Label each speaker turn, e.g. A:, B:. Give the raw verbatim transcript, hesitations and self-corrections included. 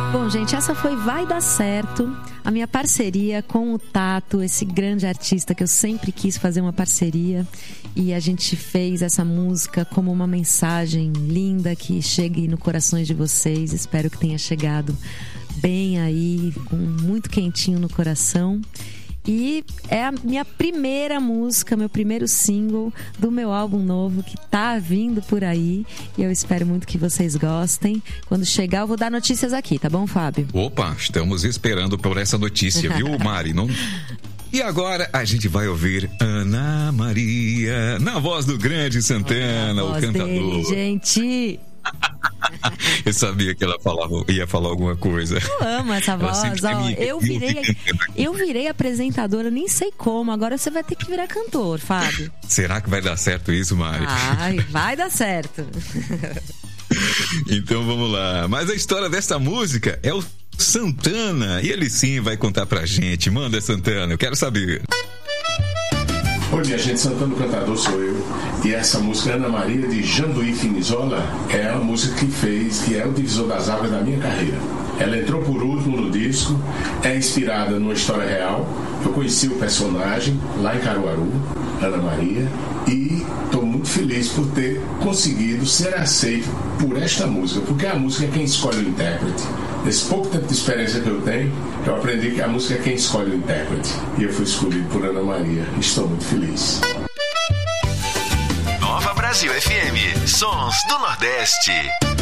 A: Bom, gente, essa foi Vai Dar Certo, a minha parceria com o Tato, esse grande artista que eu sempre quis fazer uma parceria. E a gente fez essa música como uma mensagem linda que chegue no corações de vocês. Espero que tenha chegado bem aí, com muito quentinho no coração. E é a minha primeira música, meu primeiro single do meu álbum novo que tá vindo por aí. E eu espero muito que vocês gostem. Quando chegar eu vou dar notícias aqui, tá bom, Fábio?
B: Opa, estamos esperando por essa notícia, viu, Mari? Não... E agora a gente vai ouvir Ana Maria, na voz do grande Santana, o cantador.
A: Dele, gente!
B: Eu sabia que ela falava, ia falar alguma coisa.
A: Eu amo essa voz, ó, eu virei, eu virei apresentadora, nem sei como, agora você vai ter que virar cantor, Fábio.
B: Será que vai dar certo isso, Mari?
A: Ai, vai dar certo.
B: Então vamos lá, mas a história dessa música é o Santana, e ele sim vai contar pra gente. Manda, Santana, eu quero saber.
C: Oi, minha gente, Santana, o cantador sou eu. E essa música Ana Maria, de Janduí Finizola, é a música que fez, que é o divisor das águas da minha carreira. Ela entrou por último no disco, é inspirada numa história real. Eu conheci o personagem lá em Caruaru, Ana Maria, e estou muito feliz por ter conseguido ser aceito por esta música, porque a música é quem escolhe o intérprete. Nesse pouco tempo de experiência que eu tenho, eu aprendi que a música é quem escolhe o intérprete. E eu fui escolhido por Ana Maria. Estou muito feliz.
D: Nova Brasil F M, Sons do Nordeste.